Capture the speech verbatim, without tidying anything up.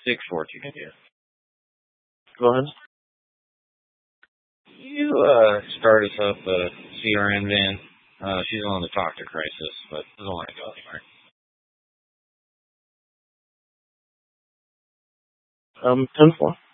six four two two. Go ahead. You uh, start us up a C R N van. Uh, she's on the talk to crisis, but doesn't want to go anywhere. Um, ten four.